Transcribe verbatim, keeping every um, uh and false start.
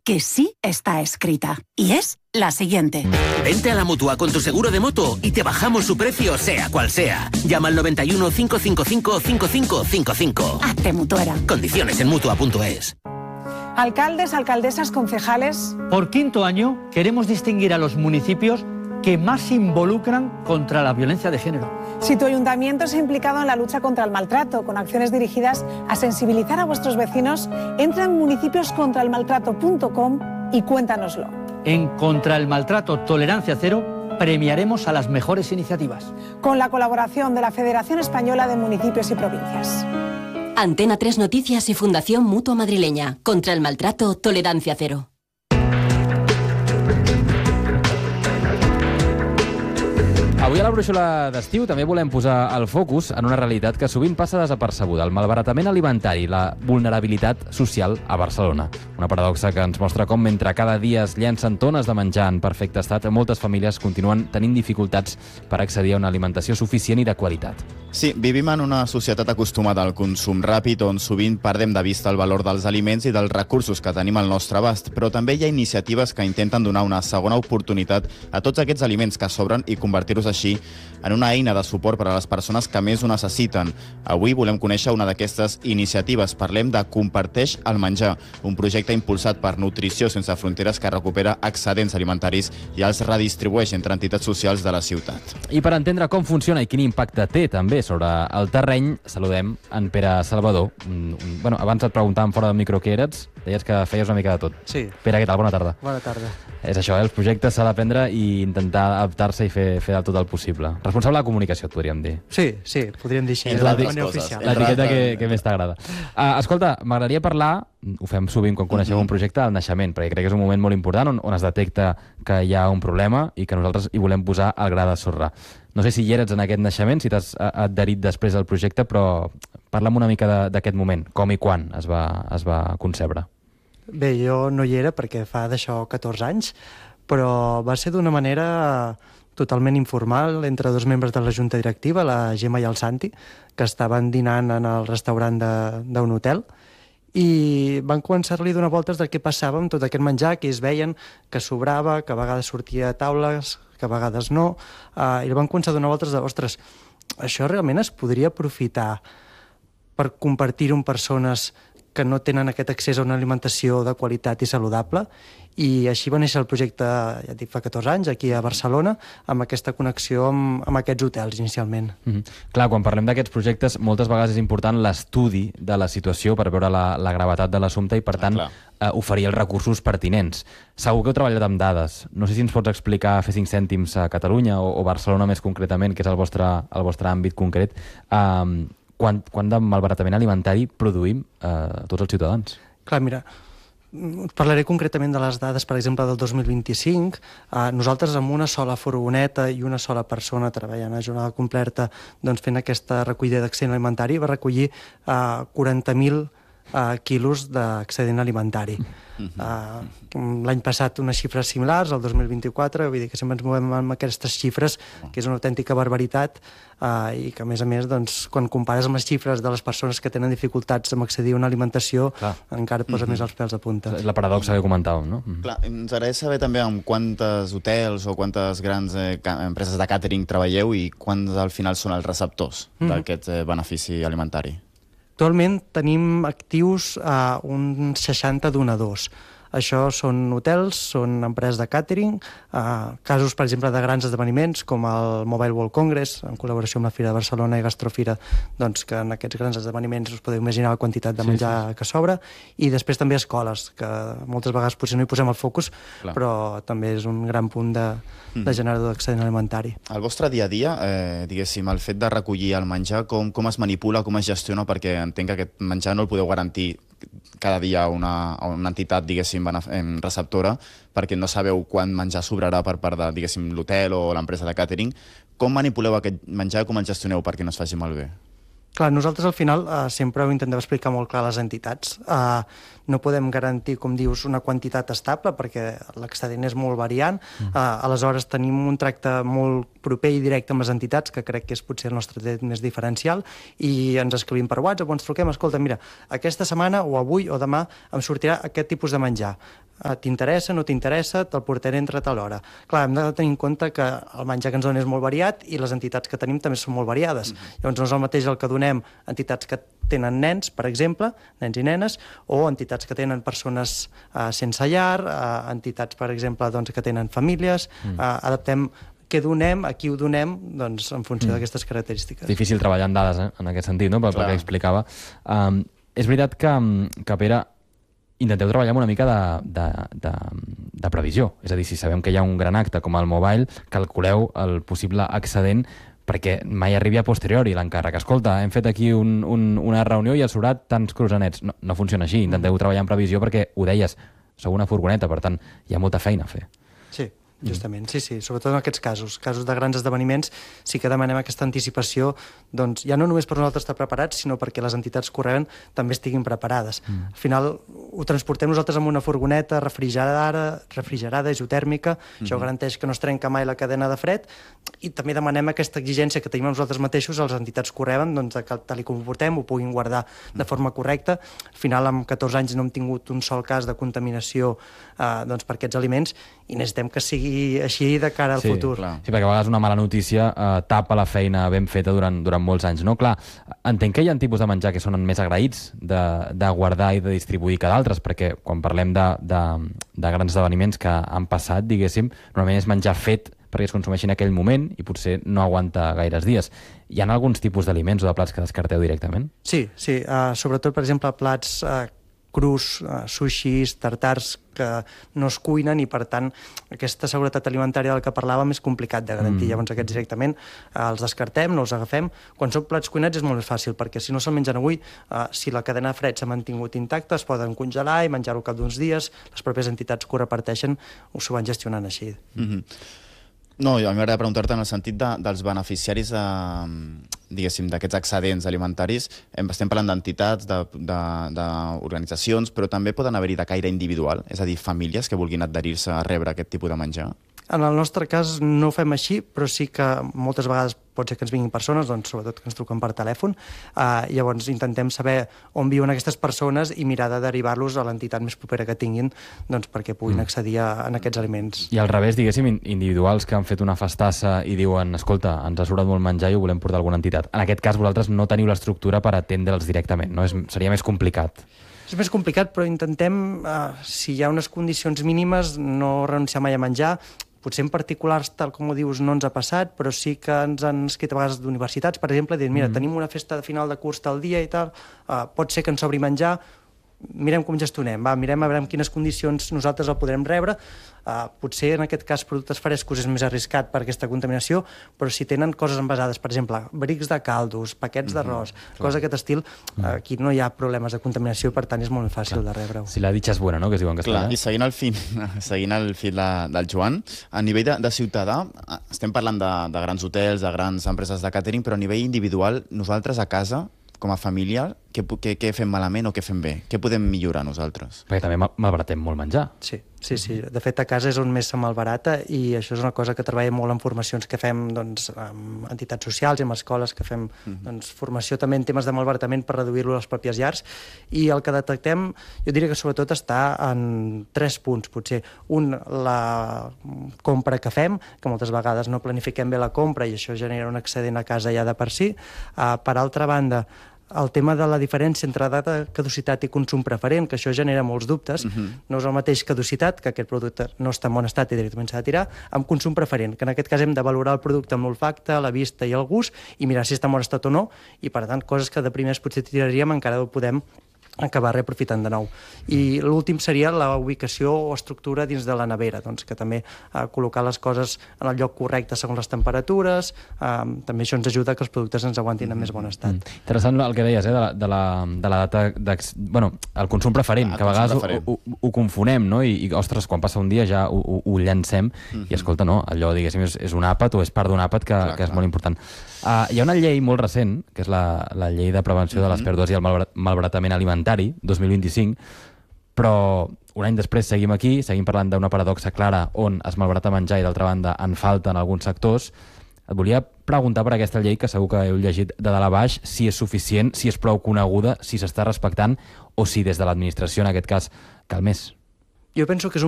que sí está escrita. Y es la siguiente. Vente a la Mutua con tu seguro de moto y te bajamos su precio sea cual sea. Llama al noventa y uno, cinco cinco cinco, cinco cinco cinco cinco. Hazte mutuera. Condiciones en mutua punto es. Alcaldes, alcaldesas, concejales. Por quinto año queremos distinguir a los municipios que más se involucran contra la violencia de género. Si tu ayuntamiento se ha implicado en la lucha contra el maltrato, con acciones dirigidas a sensibilizar a vuestros vecinos, entra en municipios contra el maltrato punto com y cuéntanoslo. En Contra el Maltrato Tolerancia Cero premiaremos a las mejores iniciativas. Con la colaboración de la Federación Española de Municipios y Provincias. Antena tres Noticias y Fundación Mutua Madrileña. Contra el maltrato, tolerancia cero. Avui a la brúixola d'estiu també volem posar el focus en una realitat que sovint passa desapercebuda, el malbaratament alimentari, la vulnerabilitat social a Barcelona. Una paradoxa que ens mostra com mentre cada dia es llencen tones de menjar en perfecte estat, moltes famílies continuen tenint dificultats per accedir a una alimentació suficient i de qualitat. Sí, vivim en una societat acostumada al consum ràpid on sovint perdem de vista el valor dels aliments i dels recursos que tenim al nostre abast, però també hi ha iniciatives que intenten donar una segona oportunitat a tots aquests aliments que sobren i convertir-los així en una eina de suport per a les persones que més ho necessiten. Avui volem conèixer una d'aquestes iniciatives. Parlem de Comparteix el menjar, un projecte impulsat per Nutrició Sense Fronteres que recupera excedents alimentaris i els redistribueix entre entitats socials de la ciutat. I per entendre com funciona i quin impacte té també sobre el terreny, saludem en Pere Salvador. Bueno, abans et preguntàvem fora del micro què eres, deies que feies una mica de tot. Sí. Pere, què tal? Bona tarda. Bona tarda. És això, eh? Els projectes s'ha d'aprendre i intentar adaptar-se i fer, fer del tot el possible. Responsable de comunicació, et podríem dir. Sí, sí, podríem dir així. Entre altres coses. L'etiqueta que, que més t'agrada. Uh, escolta, m'agradaria parlar, ho fem sovint quan coneixem mm-hmm. un projecte, del naixement, perquè crec que és un moment molt important on, on es detecta que hi ha un problema i que nosaltres hi volem posar el gra de sorra. No sé si hi eres en aquest naixement, si t'has adherit després al projecte, però parla'm una mica d'aquest moment, com i quan es va, es va concebre. Bé, jo no hi era perquè fa d'això catorze anys, però va ser d'una manera totalment informal entre dos membres de la junta directiva, la Gemma i el Santi, que estaven dinant en el restaurant d'un hotel, i van començar-li a donar voltes del que passava amb tot aquest menjar, que ells veien que sobrava, que a vegades sortia a taules, que a vegades no, uh, i van començar a donar voltes de, ostres, això realment es podria aprofitar per compartir-ho amb persones que no tenen aquest accés a una alimentació de qualitat i saludable, i així va néixer el projecte, ja dic, fa catorze anys, aquí a Barcelona, amb aquesta connexió amb, amb aquests hotels, inicialment. Mm-hmm. Clar, quan parlem d'aquests projectes, moltes vegades és important l'estudi de la situació per veure la, la gravetat de l'assumpte i, per tant, ah, eh, oferir els recursos pertinents. Segur que heu treballat amb dades. No sé si ens pots explicar, fer cinc cèntims a Catalunya o, o Barcelona més concretament, que és el vostre, el vostre àmbit concret, eh, Quant, quant de malbaratament alimentari produïm eh, tots els ciutadans? Clar, mira, parlaré concretament de les dades, per exemple, del dos mil vint-i-cinc. Eh, nosaltres, amb una sola furgoneta i una sola persona treballant a jornada completa, doncs fent aquesta recollida d'excedent alimentari, va recollir eh, quaranta mil eh, quilos d'excedent alimentari. Uh, l'any passat unes xifres similars, el dos mil vint-i-quatre, vull dir que sempre ens movem amb aquestes xifres, que és una autèntica barbaritat, uh, i que a més a més, doncs, quan compares amb les xifres de les persones que tenen dificultats en accedir a una alimentació, clar, encara et posa mm-hmm. més els pèls a punta. És la paradoxa que comentàvem, no? Mm. Clar, ens agradaria saber també amb quantes hotels o quantes grans eh, empreses de càtering treballeu i quants al final són els receptors mm-hmm. d'aquest eh, benefici alimentari. Actualment tenim actius a uh, uns seixanta donadors. Això són hotels, són empreses de càtering, uh, casos, per exemple, de grans esdeveniments, com el Mobile World Congress, en col·laboració amb la Fira de Barcelona i Gastrofira, doncs que en aquests grans esdeveniments us podeu imaginar la quantitat de menjar sí, sí. que sobra, i després també escoles, que moltes vegades potser no hi posem el focus, clar, però també és un gran punt de, mm. de generador d'excedent alimentari. El vostre dia a dia, eh, diguéssim, el fet de recollir el menjar, com, com es manipula, com es gestiona, perquè entenc que aquest menjar no el podeu garantir cada dia a una, a una entitat, diguéssim, receptora, perquè no sabeu quan menjar sobrarà per part de, diguéssim, l'hotel o l'empresa de càtering. Com manipuleu aquest menjar, com el gestioneu perquè no es faci malbé? Clar, nosaltres al final eh, sempre ho intentem explicar molt clar a les entitats. Eh, no podem garantir, com dius, una quantitat estable perquè l'excedent és molt variant. Mm. Eh, aleshores tenim un tracte molt proper i directe amb les entitats, que crec que és potser el nostre tret més diferencial, i ens escrivim per WhatsApp o ens truquem, escolta, mira, aquesta setmana o avui o demà em sortirà aquest tipus de menjar. t'interessa, no t'interessa, te'l portaré entre tal hora. Clar, hem de tenir en compte que el menjar que ens donen és molt variat i les entitats que tenim també són molt variades. Mm-hmm. Llavors no és el mateix el que donem a entitats que tenen nens, per exemple, nens i nenes, o entitats que tenen persones uh, sense llar, uh, entitats, per exemple, doncs, que tenen famílies, mm. uh, adaptem què donem, a qui ho donem, doncs, en funció mm. d'aquestes característiques. És difícil treballar en dades, eh? En aquest sentit, no? Pel, pel que explicava. Um, és veritat que, que Pere, intenteu treballar amb una mica de, de, de, de previsió. És a dir, si sabem que hi ha un gran acte com el Mobile, calculeu el possible excedent perquè mai arribi a posteriori l'encàrrec. Escolta, hem fet aquí un, un, una reunió i ha sobrat tants croissants. No, no funciona així. Intenteu treballar en previsió perquè, ho deies, sou una furgoneta, per tant, hi ha molta feina a fer. Sí. Justament, sí, sí, sobretot en aquests casos, casos de grans esdeveniments, sí que demanem aquesta anticipació, doncs ja no només per nosaltres estar preparats, sinó perquè les entitats que ho reben també estiguin preparades. Mm. Al final ho transportem nosaltres amb una furgoneta refrigerada, refrigerada, isotèrmica, mm-hmm. Això garanteix que no es trenca mai la cadena de fred, i també demanem aquesta exigència que tenim nosaltres mateixos a les entitats que ho reben, doncs que tal com ho portem ho puguin guardar de forma correcta. Al final, amb catorze anys no hem tingut un sol cas de contaminació eh, doncs, per aquests aliments, i necessitem que sigui així de cara al sí, futur. Clar. Sí, perquè a vegades una mala notícia eh, tapa la feina ben feta durant, durant molts anys. No? Clar, entenc que hi ha tipus de menjar que són més agraïts de, de guardar i de distribuir que d'altres, perquè quan parlem de, de, de grans esdeveniments que han passat, diguéssim, normalment és menjar fet perquè es consumeixi en aquell moment i potser no aguanta gaires dies. Hi ha alguns tipus d'aliments o de plats que descarteu directament? Sí, sí. Uh, sobretot, per exemple, plats uh, crus, uh, sushis, tartars, que no es cuinen i, per tant, aquesta seguretat alimentària del que parlàvem és complicat de garantir. Mm. Llavors, aquests directament eh, els descartem, no els agafem. Quan són plats cuinats és molt més fàcil, perquè si no se'l mengen avui, eh, si la cadena de fred s'ha mantingut intacta, es poden congelar i menjar-ho cap d'uns dies. Les pròpies entitats que ho reparteixen ho s'ho van gestionant així. Mm-hmm. No, a mi m'agrada preguntar-te en el sentit de, dels beneficiaris de, diguéssim, d'aquests excedents alimentaris. Estem parlant d'entitats, d'organitzacions, però també poden haver-hi de caire individual, és a dir, famílies que vulguin adherir-se a rebre aquest tipus de menjar. En el nostre cas no ho fem així, però sí que moltes vegades pot ser que ens vinguin persones, doncs, sobretot que ens truquen per telèfon, uh, llavors intentem saber on viuen aquestes persones i mirar de derivar-los a l'entitat més propera que tinguin, doncs, perquè puguin accedir a, a aquests aliments. I al revés, diguéssim, individuals que han fet una festassa i diuen, escolta, ens ha sobrat molt menjar i ho volem portar a alguna entitat. En aquest cas vosaltres no teniu l'estructura per atendre'ls directament, no? És, seria més complicat. És més complicat, però intentem, uh, si hi ha unes condicions mínimes, no renunciar mai a menjar. Potser en particulars, tal com ho dius, no ens ha passat, però sí que ens han escrit a vegades d'universitats, per exemple, dient, mira, mm. tenim una festa de final de curs tal dia i tal, uh, pot ser que ens sobri menjar, mirem com gestionem, va, mirem a veure en quines condicions nosaltres el podrem rebre. Uh, potser en aquest cas productes frescos és més arriscat per aquesta contaminació, però si tenen coses envasades, per exemple, brics de caldos, paquets d'arròs, mm-hmm, coses d'aquest estil, uh, aquí no hi ha problemes de contaminació, per tant és molt fàcil clar. De rebre-ho. Si la dicha és bona, no?, que es diuen que clar, i seguint el fil, seguint el fil de, del Joan, a nivell de, de ciutadà, estem parlant de, de grans hotels, de grans empreses de càtering, però a nivell individual, nosaltres a casa, com a família, què, què, què fem malament o què fem bé? Què podem millorar nosaltres? Perquè també malbaratem molt menjar. Sí, sí, sí. De fet, a casa és on més se malbarata i això és una cosa que treballem molt en formacions que fem doncs, amb entitats socials i amb escoles que fem doncs, formació també en temes de malbaratament per reduir-lo a les pròpies llars. I el que detectem, jo diria que sobretot està en tres punts, potser. Un, la compra que fem, que moltes vegades no planifiquem bé la compra i això genera un excedent a casa ja de per si. Uh, per altra banda, el tema de la diferència entre data de caducitat i consum preferent, que això genera molts dubtes. Uh-huh. No és el mateix caducitat, que aquest producte no està en bon estat i directament s'ha de tirar, amb consum preferent, que en aquest cas hem de valorar el producte amb l'olfacte, la vista i el gust, i mirar si està en bon estat o no, i per tant, coses que de primers potser tiraríem encara ho podem acabar reaprofitant de nou. I l'últim seria la ubicació o estructura dins de la nevera, doncs, que també eh, col·locar les coses en el lloc correcte segons les temperatures, eh, també això ens ajuda que els productes ens aguantin en més bon estat. Mm. Interessant el que deies, eh, de, la, de, la, de la data... De, bueno, el consum preferent, ah, que a vegades ho, ho, ho confonem, no? I, I, ostres, quan passa un dia ja ho, ho, ho llancem mm-hmm. i, escolta, no, allò, diguéssim, és, és un àpat o és part d'un àpat que, clar, que és clar. Molt important. Uh, hi ha una llei molt recent, que és la, la llei de prevenció mm-hmm. de les pèrdues i el malbaratament alimentari, dos mil vint-i-cinc, però un any després seguim aquí, seguim parlant d'una paradoxa clara on es malbarata menjar i d'altra banda en falta en alguns sectors. Et volia preguntar per aquesta llei, que segur que heu llegit de dalt a baix, si és suficient, si és prou coneguda, si s'està respectant o si des de l'administració, en aquest cas, cal més. Jo penso que és un